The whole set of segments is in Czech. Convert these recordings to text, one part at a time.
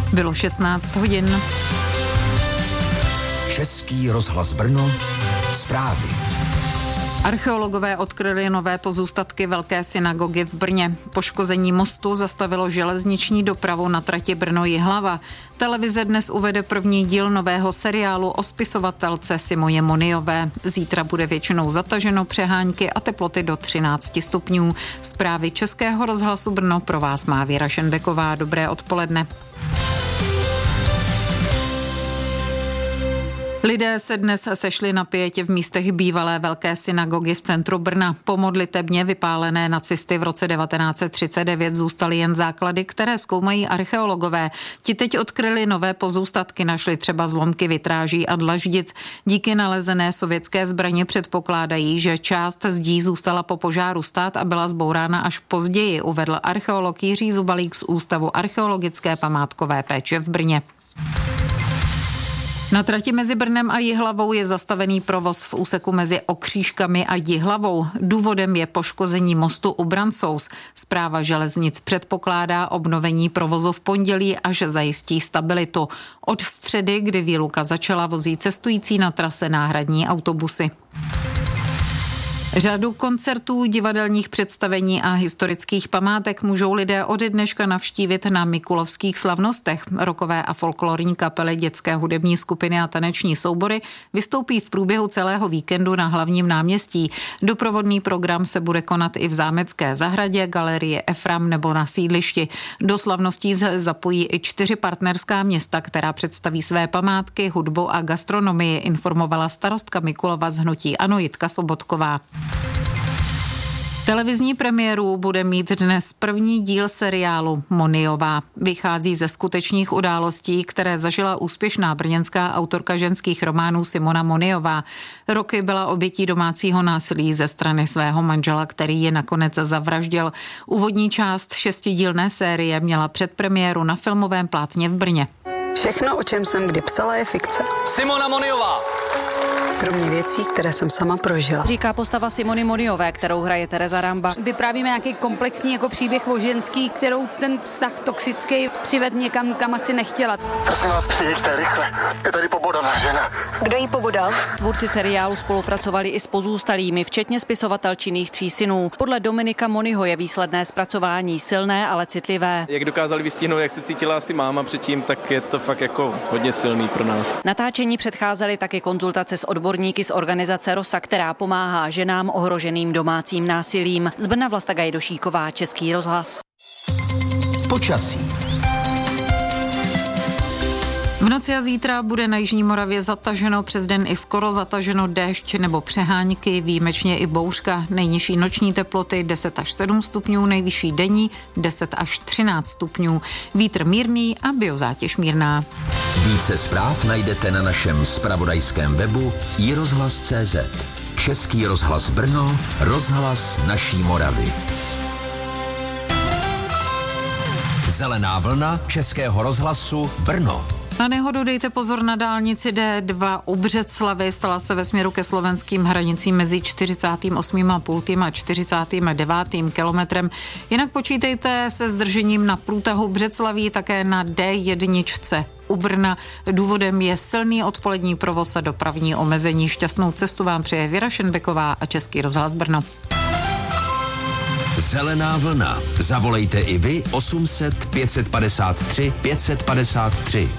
Bylo 16 hodin. Český rozhlas Brno, zprávy. Archeologové odkryli nové pozůstatky velké synagogy v Brně. Poškození mostu zastavilo železniční dopravu na trati Brno-Jihlava. Televize dnes uvede první díl nového seriálu o spisovatelce Simoně Moniové. Zítra bude většinou zataženo, přehánky a teploty do 13 stupňů. Zprávy Českého rozhlasu Brno pro vás má Věra Šenbeková. Dobré odpoledne. Lidé se dnes sešli na pietě v místech bývalé velké synagogy v centru Brna. Po modlitebně vypálené nacisty v roce 1939 zůstaly jen základy, které zkoumají archeologové. Ti teď odkryli nové pozůstatky, našli třeba zlomky vitráží a dlaždic. Díky nalezené sovětské zbraně předpokládají, že část zdí zůstala po požáru stát a byla zbourána až později, uvedl archeolog Jiří Zubalík z Ústavu archeologické památkové péče v Brně. Na trati mezi Brnem a Jihlavou je zastavený provoz v úseku mezi Okřížkami a Jihlavou. Důvodem je poškození mostu u Brancouz. Správa železnic předpokládá obnovení provozu v pondělí, až zajistí stabilitu. Od středy, kdy výluka začala, vozí cestující na trase náhradní autobusy. Řadu koncertů, divadelních představení a historických památek můžou lidé ode dneška navštívit na Mikulovských slavnostech. Rockové a folklorní kapely, dětské hudební skupiny a taneční soubory vystoupí v průběhu celého víkendu na hlavním náměstí. Doprovodný program se bude konat i v Zámecké zahradě, galerii Efram nebo na sídlišti. Do slavností zapojí i 4 partnerská města, která představí své památky, hudbu a gastronomii, informovala starostka Mikulova z hnutí ANO Jitka Sobotková. Televizní premiéru bude mít dnes první díl seriálu Moniová. Vychází ze skutečných událostí, které zažila úspěšná brněnská autorka ženských románů Simona Moniová. Roky byla obětí domácího násilí ze strany svého manžela, který ji nakonec zavraždil. Úvodní část 6dílné série měla předpremiéru na filmovém plátně v Brně. Všechno, o čem jsem kdy psala, je fikce. Simona Moniová! Kromě věcí, které jsem sama prožila. Říká postava Simony Moniové, kterou hraje Tereza Ramba. Vyprávíme nějaký komplexní jako příběh o ženský, kterou ten vztah toxický přived někam, kam asi nechtěla. Prosím vás, přijeďte rychle. Je tady pobodaná žena. Kdo jí pobodal? Tvůrci seriálu spolupracovali i s pozůstalými, včetně spisovatelčinných 3 synů. Podle Dominika Moniho je výsledné zpracování silné, ale citlivé. Jak dokázali vystihnout, jak se cítila asi máma předtím, tak je to fakt jako hodně silný pro nás. Natáčení předcházely taky konzultace s odborníky z organizace ROSA, která pomáhá ženám ohroženým domácím násilím. Z Brna Vlasta Gajdošíková, Český rozhlas. Počasí. V noci a zítra bude na jižní Moravě zataženo, přes den i skoro zataženo, déšť nebo přehánky, výjimečně i bouřka. Nejnižší noční teploty 10 až 7 stupňů, nejvyšší denní 10 až 13 stupňů. Vítr mírný a biozátěž mírná. Více zpráv najdete na našem zpravodajském webu iRozhlas.cz. Český rozhlas Brno, rozhlas naší Moravy. Zelená vlna Českého rozhlasu Brno. Na nehodu dejte pozor na dálnici D2 u Břeclavi. Stala se ve směru ke slovenským hranicím mezi 48,5 a 49. kilometrem. Jinak počítejte se zdržením na průtahu Břeclaví, také na D1 u Brna. Důvodem je silný odpolední provoz a dopravní omezení. Šťastnou cestu vám přeje Věra Šenbeková a Český rozhlas Brno. Zelená vlna. Zavolejte i vy 800 553 553.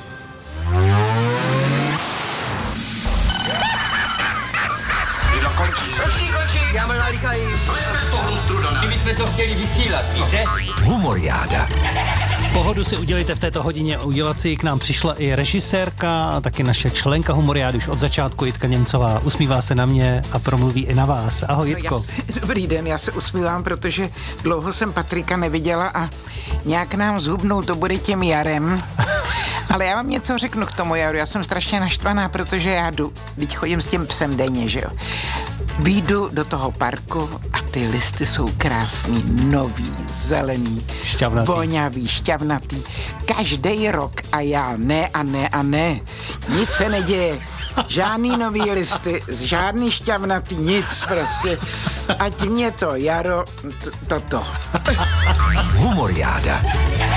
Končí. Já mám nalíkají. Kdybychom to chtěli vysílat, víte? Humoriáda. Pohodu si udělejte v této hodině. Udělat si k nám přišla i režisérka a taky naše členka Humoriády už od začátku, Jitka Němcová. Usmívá se na mě a promluví i na vás. Ahoj, Jitko. Dobrý den, já se usmívám, protože dlouho jsem Patrika neviděla a nějak nám zhubnul, to bude tím jarem. Ale já vám něco řeknu k tomu jaru. Já jsem strašně naštvaná, protože já teď chodím s tím psem denně, že jo. Vyjdu do toho parku a ty listy jsou krásný, nový, zelený, šťavnatý, voňavý, šťavnatý. Každý rok a já ne. Nic se neděje. Žádný nový listy, žádný šťavnatý, nic prostě. Ať mě to jaro, toto. Humoriáda.